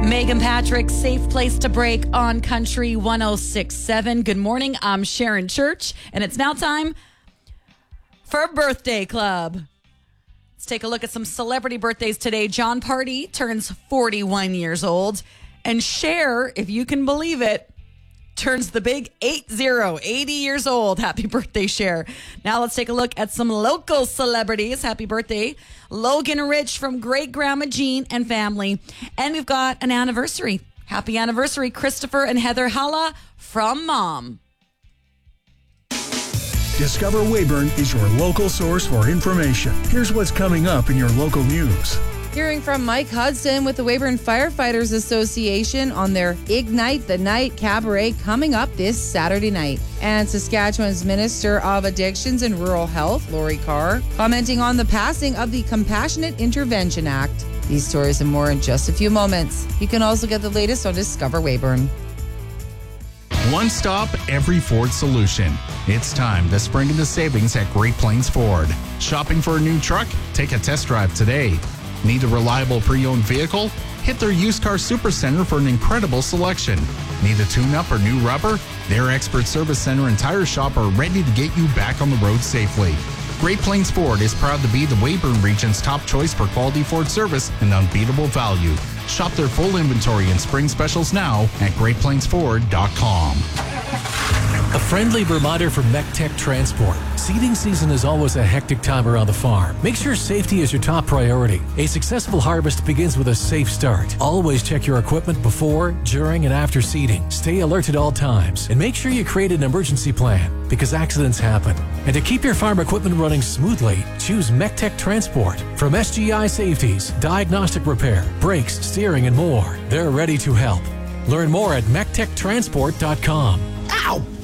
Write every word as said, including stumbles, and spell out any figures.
Megan Patrick, safe place to break on Country one oh six point seven. Good morning, I'm Sharon Church, and it's now time for Birthday Club. Let's take a look at some celebrity birthdays today. John Party turns forty-one years old, and Cher, if you can believe it, turns the big eight zero, eighty years old. Happy birthday, Cher. Now let's take a look at some local celebrities. Happy birthday, Logan Rich from Great Grandma Jean and family. And we've got an anniversary. Happy anniversary, Christopher and Heather Halla from Mom. Discover Weyburn is your local source for information. Here's what's coming up in your local news. Hearing from Mike Hudson with the Weyburn Firefighters Association on their Ignite the Night Cabaret coming up this Saturday night. And Saskatchewan's Minister of Addictions and Rural Health, Lori Carr, commenting on the passing of the Compassionate Intervention Act. These stories and more in just a few moments. You can also get the latest on Discover Weyburn. One stop, every Ford solution. It's time to spring into savings at Great Plains Ford. Shopping for a new truck? Take a test drive today. Need a reliable pre-owned vehicle? Hit their used car supercenter for an incredible selection. Need a tune-up or new rubber? Their expert service center and tire shop are ready to get you back on the road safely. Great Plains Ford is proud to be the Weyburn region's top choice for quality Ford service and unbeatable value. Shop their full inventory and spring specials now at great plains ford dot com. A friendly reminder from MECTEC Transport. Seeding season is always a hectic time around the farm. Make sure safety is your top priority. A successful harvest begins with a safe start. Always check your equipment before, during, and after seeding. Stay alert at all times. And make sure you create an emergency plan, because accidents happen. And to keep your farm equipment running smoothly, choose MECTEC Transport. From S G I Safeties, diagnostic repair, brakes, steering, and more. They're ready to help. Learn more at mectec transport dot com. Ow!